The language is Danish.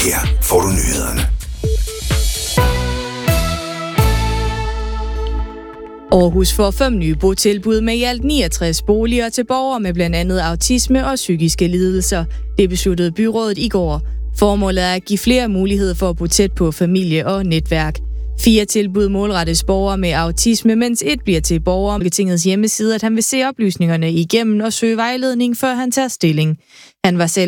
Her får du nyhederne. Aarhus får 5 nye botilbud med i alt 69 boliger til borgere med blandt andet autisme og psykiske lidelser. Det besluttede byrådet i går. Formålet er at give flere muligheder for at bo tæt på familie og netværk. 4 tilbud målrettes borgere med autisme, mens 1 bliver til borgere om Folketingets hjemmeside, at han vil se oplysningerne igennem og søge vejledning, før han tager stilling. Han var selv